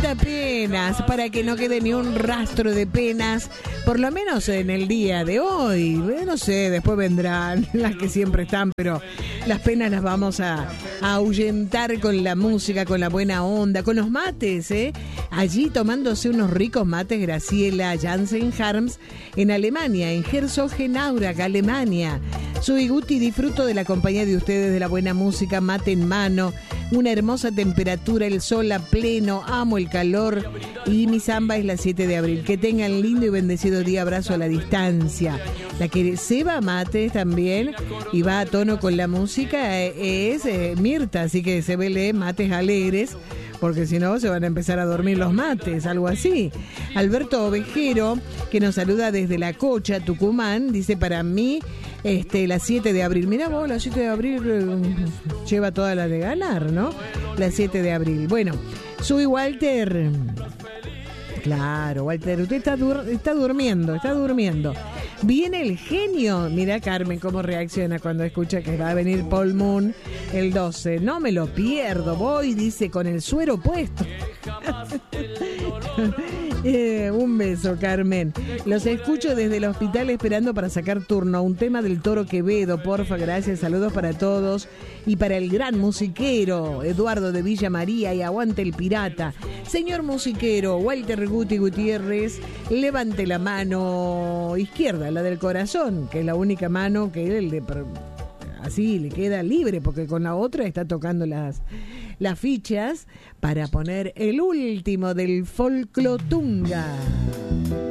cuenta penas, para que no quede ni un rastro de penas, por lo menos en el día de hoy. No sé, después vendrán las que siempre están, pero las penas las vamos a ahuyentar con la música, con la buena onda, con los mates, ¿eh? Allí tomándose unos ricos mates, Graciela Jansen Harms, en Alemania, en Herzogenaurach, Alemania. Soy Guti, disfruto de la compañía de ustedes, de la buena música, mate en mano, una hermosa temperatura, el sol a pleno, amo el calor y mi samba es la 7 de abril. Que tengan lindo y bendecido día, abrazo a la distancia. La que se va mates también y va a tono con la música es Mirta, así que se ve mates alegres, porque si no se van a empezar a dormir los mates, algo así. Alberto Ovejero, que nos saluda desde La Cocha, Tucumán, dice: para mí, la 7 de abril. Mirá vos, la 7 de abril lleva toda la de ganar, ¿no? La 7 de abril. Bueno, soy Walter. Claro, Walter, usted está durmiendo. Viene el genio. Mirá Carmen cómo reacciona cuando escucha que va a venir Paul Moon el 12. No me lo pierdo, voy, dice, con el suero puesto. Un beso, Carmen. Los escucho desde el hospital esperando para sacar turno. Un tema del Toro Quevedo, porfa, gracias. Saludos para todos y para el gran musiquero Eduardo de Villa María, y aguante el pirata. Señor musiquero Walter Guti Gutiérrez, levante la mano izquierda, la del corazón, que es la única mano que él así le queda libre, porque con la otra está tocando las fichas para poner el último del Folclotunga.